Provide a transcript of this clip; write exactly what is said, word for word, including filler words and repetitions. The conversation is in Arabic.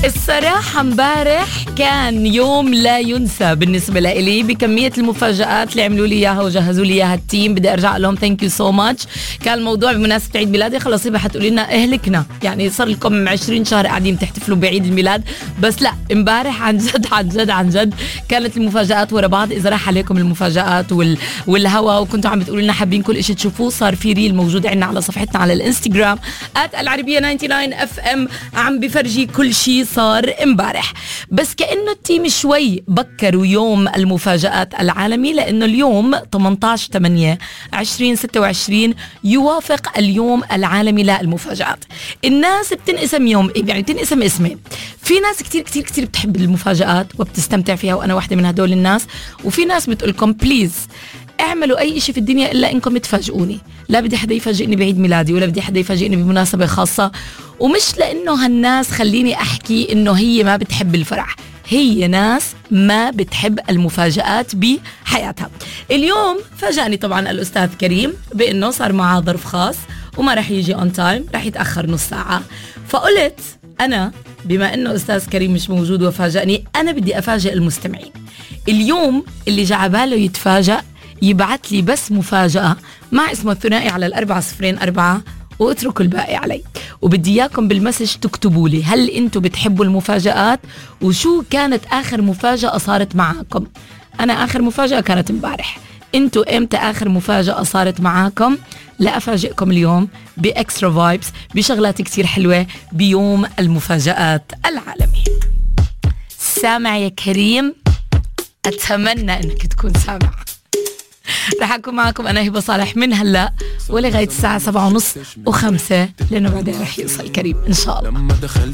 الصراحة امبارح كان يوم لا ينسى بالنسبة لي بكمية المفاجآت اللي عملوا لي إياها وجهزوا لي إياها التيم. بدي أرجع لهم ثانك يو سو ماتش. كان الموضوع بمناسبة عيد ميلادي. خلاص يبقى حتقولي لنا اهلكنا، يعني صار لكم عشرين شهر قاعدين تحتفلوا بعيد الميلاد، بس لا امبارح عن جد عن جد عن جد كانت المفاجآت ورا بعض. إذا راح عليكم المفاجآت وال... والهوا وكنتوا عم بتقولوا لنا حابين كل إشي تشوفوه، صار في ريل موجود عندنا على صفحتنا على الانستغرام آت العربية تسعة وتسعين اف ام عم بفرجي كل شيء صار امبارح. بس كأنه التيم شوي بكروا يوم المفاجآت العالمي، لأنه اليوم ثمانية عشر ثمانية عشرين ستة وعشرين يوافق اليوم العالمي للمفاجآت. الناس بتنقسم يوم، يعني بتنقسم اسمين. في ناس كتير كتير كتير بتحب المفاجآت وبتستمتع فيها، وأنا واحدة من هدول الناس. وفي ناس بتقولكم بليز اعملوا اي شيء في الدنيا الا انكم تفاجئوني. لا بدي حدا يفاجئني بعيد ميلادي، ولا بدي حدا يفاجئني بمناسبة خاصة. ومش لانه هالناس خليني احكي انه هي ما بتحب الفرح، هي ناس ما بتحب المفاجآت بحياتها. اليوم فاجأني طبعا الأستاذ كريم بأنه صار معاه ظرف خاص وما رح يجي اون تايم، رح يتأخر نص ساعة. فقلت أنا بما أنه أستاذ كريم مش موجود وفاجأني، أنا بدي أفاجئ المستمعين. اليوم اللي جعباله يتفاجأ يبعت لي بس مفاجأة مع اسمه الثنائي على الأربعة صفرين أربعة، واتركوا الباقي علي. وبدي إياكم بالمسج تكتبوا لي هل أنتوا بتحبوا المفاجآت، وشو كانت آخر مفاجأة صارت معاكم. أنا آخر مفاجأة كانت امبارح. أنتوا إمتى آخر مفاجأة صارت معاكم؟ لا أفاجئكم اليوم بإكسترا فايبس، بشغلات كتير حلوة بيوم المفاجآت العالمي. سامع يا كريم؟ أتمنى أنك تكون سامع. رح أكون معكم أنا هبة صالح من هلأ ولغاية الساعة سبعة ونص وخمسة، لأنه بعدين رح يوصل كريم إن شاء الله.